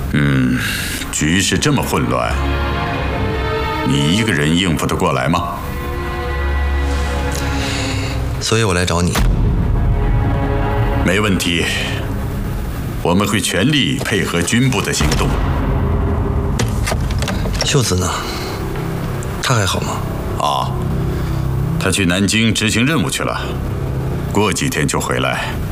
局势这么混乱，你一个人应付得过来吗？ 所以我来找你。 没问题，我们会全力配合军部的行动。 秀子呢？他还好吗？ 他去南京执行任务去了，过几天就回来。